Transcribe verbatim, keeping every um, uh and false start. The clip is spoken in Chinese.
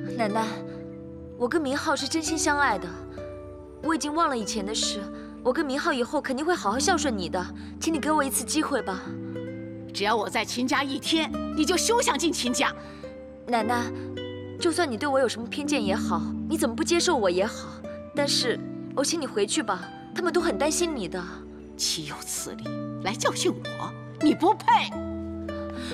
奶奶，我跟明浩是真心相爱的，我已经忘了以前的事。我跟明浩以后肯定会好好孝顺你的，请你给我一次机会吧。 只要我在秦家一天，你就休想进秦家。 奶奶，就算你对我有什么偏见也好，你怎么不接受我也好，但是我请你回去吧，他们都很担心你的。 岂有此理！来教训我，你不配！